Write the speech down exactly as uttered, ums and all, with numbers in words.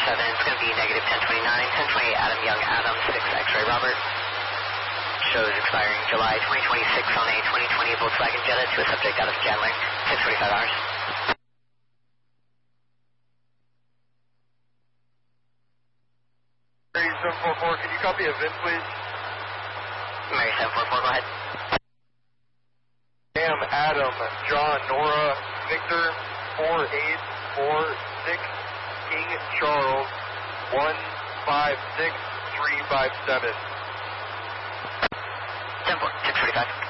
seven, it's going to be negative ten twenty-nine, ten twenty-eight Adam Young, Adam, six X-ray Robert. Shows expiring July twenty twenty-six on a twenty twenty Volkswagen Jetta to a subject out of Chandler, six forty-five hours. Mary seven four four, can you copy a V I N, please? Mary seven four four, go ahead. Sam, Adam, John, Nora, Victor, four eight four six, King Charles, one five six three five seven. ten four, six forty-five.